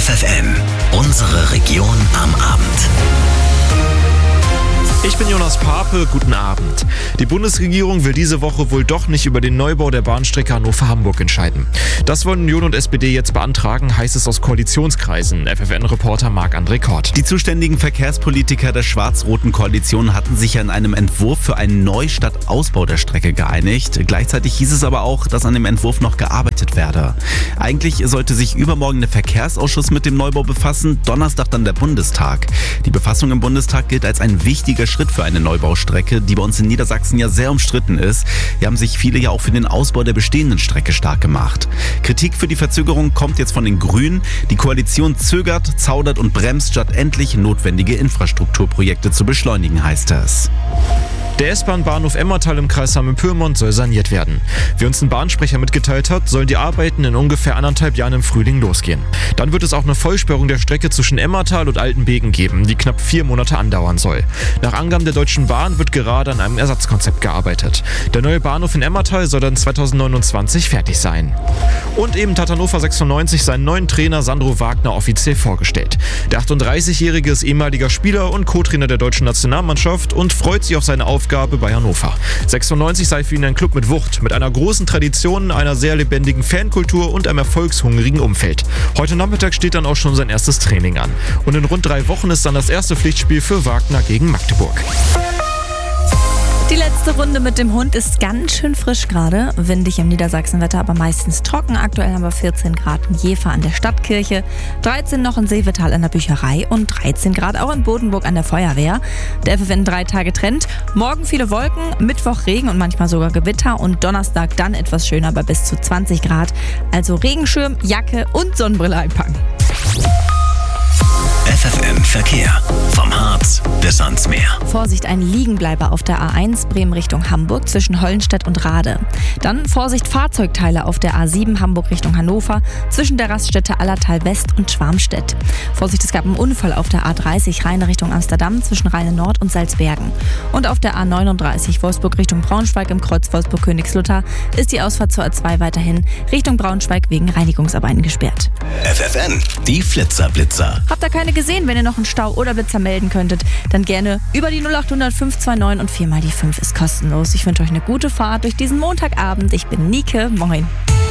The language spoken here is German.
FFN, unsere Region am Abend. Ich bin Jonas Pape, guten Abend. Die Bundesregierung will diese Woche wohl doch nicht über den Neubau der Bahnstrecke Hannover-Hamburg entscheiden. Das wollen Union und SPD jetzt beantragen, heißt es aus Koalitionskreisen. FFN-Reporter Marc-André Kort. Die zuständigen Verkehrspolitiker der schwarz-roten Koalition hatten sich an einem Entwurf für einen Neustadt-Ausbau der Strecke geeinigt. Gleichzeitig hieß es aber auch, dass an dem Entwurf noch gearbeitet werde. Eigentlich sollte sich übermorgen der Verkehrsausschuss mit dem Neubau befassen, Donnerstag dann der Bundestag. Die Befassung im Bundestag gilt als ein wichtiger Schritt für eine Neubaustrecke, die bei uns in Niedersachsen ja sehr umstritten ist. Hier haben sich viele ja auch für den Ausbau der bestehenden Strecke stark gemacht. Kritik für die Verzögerung kommt jetzt von den Grünen. Die Koalition zögert, zaudert und bremst, statt endlich notwendige Infrastrukturprojekte zu beschleunigen, heißt es. Der S-Bahn-Bahnhof Emmertal im Kreis Hameln-Pyrmont soll saniert werden. Wie uns ein Bahnsprecher mitgeteilt hat, sollen die Arbeiten in ungefähr 1,5 Jahren im Frühling losgehen. Dann wird es auch eine Vollsperrung der Strecke zwischen Emmertal und Altenbeken geben, die knapp 4 Monate andauern soll. Nach Angaben der Deutschen Bahn wird gerade an einem Ersatzkonzept gearbeitet. Der neue Bahnhof in Emmertal soll dann 2029 fertig sein. Und eben hat Hannover 96 seinen neuen Trainer Sandro Wagner offiziell vorgestellt. Der 38-Jährige ist ehemaliger Spieler und Co-Trainer der deutschen Nationalmannschaft und freut sich auf seine Aufgabe bei Hannover. 96 sei für ihn ein Club mit Wucht, mit einer großen Tradition, einer sehr lebendigen Fankultur und einem erfolgshungrigen Umfeld. Heute Nachmittag steht dann auch schon sein erstes Training an. Und in rund 3 Wochen ist dann das erste Pflichtspiel für Wagner gegen Magdeburg. Die letzte Runde mit dem Hund ist ganz schön frisch gerade. Windig im Niedersachsenwetter, aber meistens trocken. Aktuell haben wir 14 Grad in Jever an der Stadtkirche, 13 noch in Seevetal an der Bücherei und 13 Grad auch in Bodenburg an der Feuerwehr. Der FFN 3 Tage Trend. Morgen viele Wolken, Mittwoch Regen und manchmal sogar Gewitter und Donnerstag dann etwas schöner bei bis zu 20 Grad. Also Regenschirm, Jacke und Sonnenbrille einpacken. FFN Verkehr. Vom Harz bis ans Meer. Vorsicht, ein Liegenbleiber auf der A1 Bremen Richtung Hamburg zwischen Hollenstedt und Rade. Dann Vorsicht, Fahrzeugteile auf der A7 Hamburg Richtung Hannover zwischen der Raststätte Allertal West und Schwarmstedt. Vorsicht, es gab einen Unfall auf der A30 Rheine Richtung Amsterdam zwischen Rheine Nord und Salzbergen. Und auf der A39 Wolfsburg Richtung Braunschweig im Kreuz Wolfsburg-Königslutter ist die Ausfahrt zur A2 weiterhin Richtung Braunschweig wegen Reinigungsarbeiten gesperrt. FFN, die Flitzer-Blitzer. Habt ihr keine gesehen? Wenn ihr noch einen Stau oder Blitzer melden könntet, dann gerne über die 0800 529 und 4 mal die 5 ist kostenlos. Ich wünsche euch eine gute Fahrt durch diesen Montagabend. Ich bin Nike. Moin.